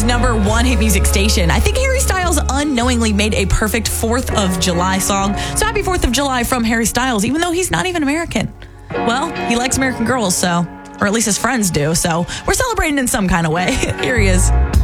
America's #1 hit music station. I think Harry Styles unknowingly made a perfect 4th of July song. So happy 4th of July from Harry Styles, even though he's not even American. Well, he likes American Girls, or at least his friends do. So we're celebrating in some kind of way. Here he is.